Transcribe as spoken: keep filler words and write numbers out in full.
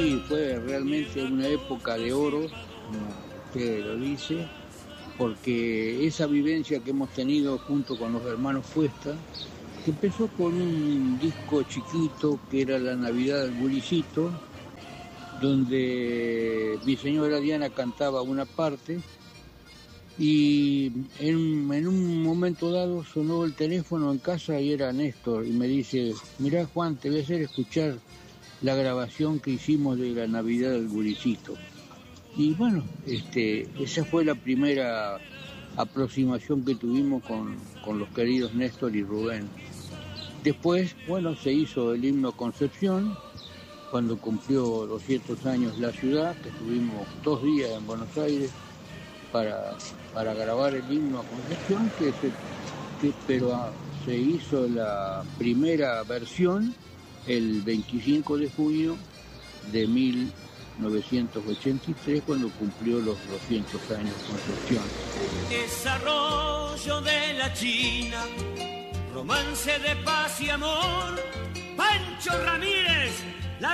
Sí, fue realmente una época de oro, como usted lo dice, porque esa vivencia que hemos tenido junto con los hermanos Cuesta, que empezó con un disco chiquito que era La Navidad del Guricito, donde mi señora Diana cantaba una parte y en, en un momento dado sonó el teléfono en casa y era Néstor y me dice, mirá Juan, te voy a hacer escuchar la grabación que hicimos de La Navidad del Guricito. Y bueno, este, esa fue la primera aproximación que tuvimos con, con los queridos Néstor y Rubén. Después, bueno, se hizo el himno Concepción, cuando cumplió doscientos años la ciudad, que estuvimos dos días en Buenos Aires para, para grabar el himno a Concepción, que se, que, pero ah, se hizo la primera versión el veinticinco de junio de mil novecientos ochenta y tres, cuando cumplió los doscientos años Concepción. Desarrollo de la China, romance de paz y amor, Pancho Ramírez,